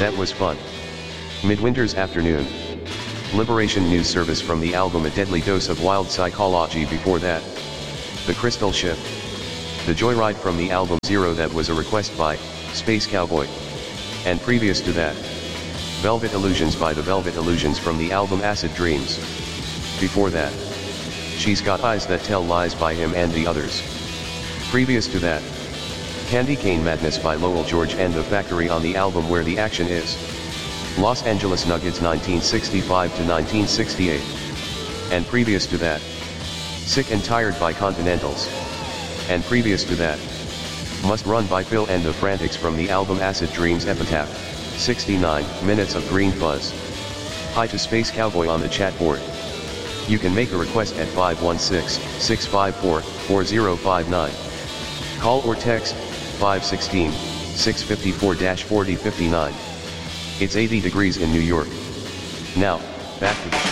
that was fun. Midwinter's Afternoon. Liberation News Service from the album A Deadly Dose of Wild Psychology. Before that, The Crystal Ship. The Joyride from the album Zero, that was a request by Space Cowboy. And previous to that, Velvet Illusions by the Velvet Illusions from the album Acid Dreams. Before that, She's Got Eyes That Tell Lies by him and the Others. Previous to that, Candy Cane Madness by Lowell George and The Factory on the album Where the Action Is. Los Angeles Nuggets 1965 to 1968. And previous to that, Sick and Tired by Continentals. And previous to that, Must Run by Phil and the Frantics from the album Acid Dreams Epitaph. 69 minutes of Green Fuzz. Hi to Space Cowboy on the chat board. You can make a request at 516-654-4059. Call or text 516-654-4059. It's 80 degrees in New York. Now, back to the show.